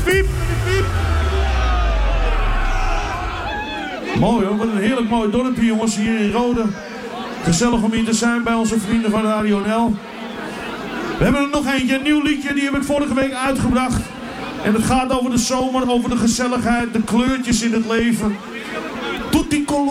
piep. Mooi hoor, wat een heerlijk mooi dorpje jongens hier in Rode. Gezellig om hier te zijn bij onze vrienden van Radio NL. We hebben er nog eentje, een nieuw liedje, die heb ik vorige week uitgebracht. En het gaat over de zomer, over de gezelligheid, de kleurtjes in het leven. Tutti